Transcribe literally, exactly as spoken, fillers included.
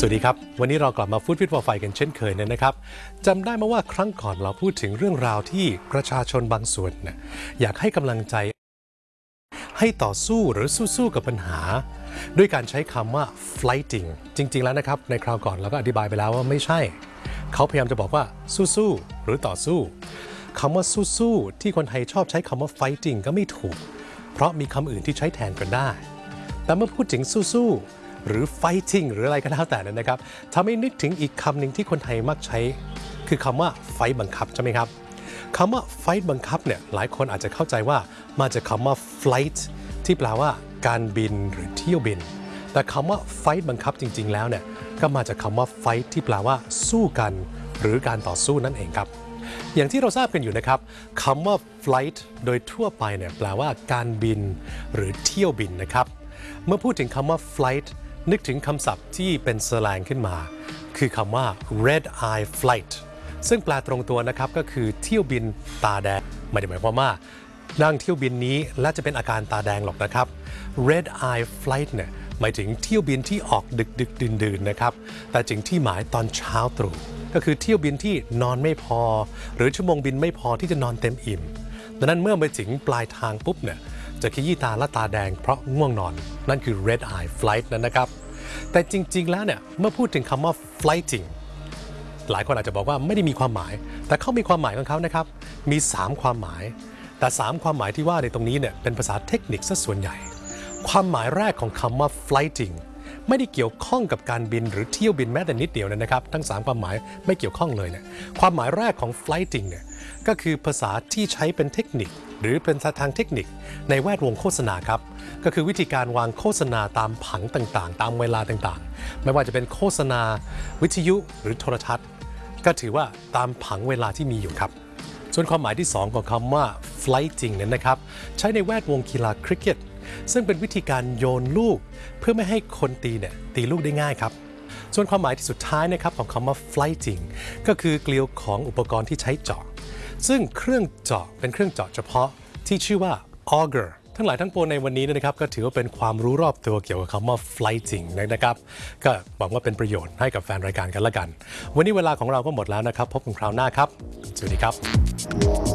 สวัสดีครับวันนี้เรากลับมาฟู้ดฟิตฟอร์ไฟกันเช่นเคยนะครับจำได้ไหมว่าครั้งก่อนเราพูดถึงเรื่องราวที่ประชาชนบางส่วนนะอยากให้กำลังใจให้ต่อสู้หรือสู้ๆกับปัญหาด้วยการใช้คำว่า fighting จริงๆแล้วนะครับในคราวก่อนเราก็อธิบายไปแล้วว่าไม่ใช่เขาพยายามจะบอกว่าสู้ๆหรือต่อสู้คำว่าสู้ๆที่คนไทยชอบใช้คำว่า fighting ก็ไม่ถูกเพราะมีคำอื่นที่ใช้แทนกันได้แต่เมื่อพูดถึงสู้ๆหรือ fighting หรืออะไรก็แล้วแต่นั้นนะครับทำให้นึกถึงอีกคำหนึ่งที่คนไทยมักใช้คือคำว่า fight บังคับใช่ไหมครับคำว่า fight บังคับเนี่ยหลายคนอาจจะเข้าใจว่ามาจากคำว่า flight ที่แปลว่าการบินหรือเที่ยวบินแต่คำว่า fight บังคับจริงๆแล้วเนี่ยก็มาจากคำว่า fight ที่แปลว่าสู้กันหรือการต่อสู้นั่นเองครับอย่างที่เราทราบกันอยู่นะครับคำว่า flight โดยทั่วไปเนี่ยแปลว่าการบินหรือเที่ยวบินนะครับเมื่อพูดถึงคำว่า flight นึกถึงคำศัพท์ที่เป็นสแลงขึ้นมาคือคำว่า red eye flight ซึ่งแปลตรงตัวนะครับก็คือเที่ยวบินตาแดงไม่ได้หมายความว่านั่งเที่ยวบินนี้และจะเป็นอาการตาแดงหรอกนะครับ red eye flight เนี่ยหมายถึงเที่ยวบินที่ออกดึกดึกดื่นดื่นนะครับแต่จริงที่หมายตอนเช้าตรู่ก็คือเที่ยวบินที่นอนไม่พอหรือชั่วโมงบินไม่พอที่จะนอนเต็มอิ่มดังนั้นเมื่อไปถึงปลายทางปุ๊บเนี่ยจะขยี้ตาและตาแดงเพราะง่วงนอนนั่นคือ red eye flight นั่นนะครับแต่จริงๆแล้วเนี่ยเมื่อพูดถึงคำว่า flighting หลายคนอาจจะบอกว่าไม่ได้มีความหมายแต่เขามีความหมายของเขานะครับมีสามความหมายแต่สามความหมายที่ว่าในตรงนี้เนี่ยเป็นภาษาเทคนิคซะส่วนใหญ่ความหมายแรกของคำว่า flighting ไม่ได้เกี่ยวข้องกับการบินหรือเที่ยวบินแม้แต่นิดเดียวนะครับทั้งสามความหมายไม่เกี่ยวข้องเลยเนี่ยความหมายแรกของ flighting เนี่ยก็คือภาษาที่ใช้เป็นเทคนิคหรือเป็นทางเทคนิคในแวดวงโฆษณาครับก็คือวิธีการวางโฆษณาตามผังต่างๆตามเวลาต่างๆไม่ว่าจะเป็นโฆษณาวิทยุหรือโทรทัศน์ก็ถือว่าตามผังเวลาที่มีอยู่ครับส่วนความหมายที่สองของคำว่า flighting นั้นนะครับใช้ในแวดวงกีฬาคริกเก็ตซึ่งเป็นวิธีการโยนลูกเพื่อไม่ให้คนตีเนี่ยตีลูกได้ง่ายครับส่วนความหมายที่สุดท้ายนะครับของคำว่า flighting ก็คือเกลียวของอุปกรณ์ที่ใช้เจาะซึ่งเครื่องเจาะเป็นเครื่องเจาะเฉพาะที่ชื่อว่า auger ทั้งหลายทั้งปวงในวันนี้นะครับก็ถือว่าเป็นความรู้รอบตัวเกี่ยวกับคำว่า flighting นะครับก็หวังว่าเป็นประโยชน์ให้กับแฟนรายการกันละกันวันนี้เวลาของเราก็หมดแล้วนะครับพบกันคราวหน้าครับสวัสดีครับ